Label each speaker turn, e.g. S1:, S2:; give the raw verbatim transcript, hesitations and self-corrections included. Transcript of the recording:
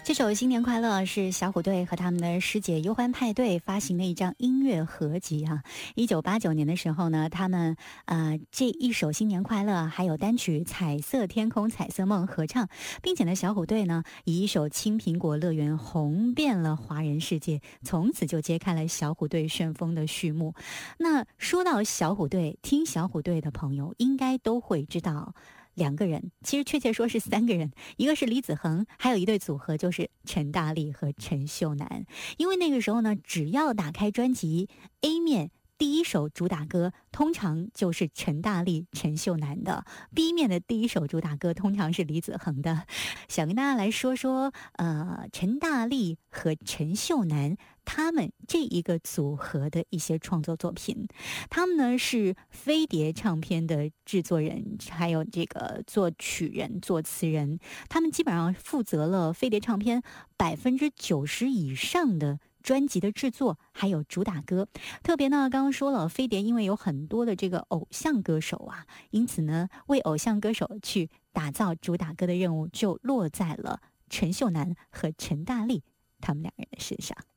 S1: 这首《新年快乐》是小虎队和他们的师姐忧欢派对发行的一张音乐合集啊。一九八九年的时候呢，他们呃这一首《新年快乐》还有单曲《彩色天空彩色梦》合唱，并且呢，小虎队呢以一首《青苹果乐园》红遍了华人世界，从此就揭开了小虎队旋风的序幕。那说到小虎队，听小虎队的朋友应该都会知道。两个人，其实确切说是三个人，一个是李子恒，还有一对组合就是陈大力和陈秀楠。因为那个时候呢，只要打开专辑 A 面，第一首主打歌通常就是陈大力、陈秀楠的 ，B 面的第一首主打歌通常是李子恒的。想跟大家来说说，呃，陈大力和陈秀楠他们这一个组合的一些创作作品。他们呢是飞碟唱片的制作人，还有这个作曲人、作词人，他们基本上负责了飞碟唱片百分之九十以上的专辑的制作，还有主打歌。特别呢，刚刚说了，飞碟因为有很多的这个偶像歌手啊，因此呢，为偶像歌手去打造主打歌的任务就落在了陈秀楠和陈大力他们两人的身上。